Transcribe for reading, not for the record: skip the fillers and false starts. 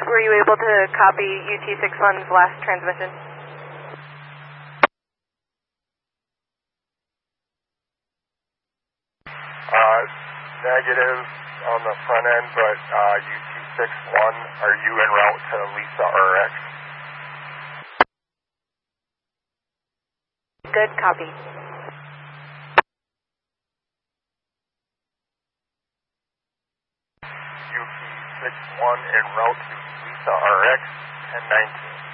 were you able to copy UT61's last transmission? Negative on the front end, but UT61, are you en route to Lisa RX? Good, copy. UT61 en route to Lisa RX, 1019.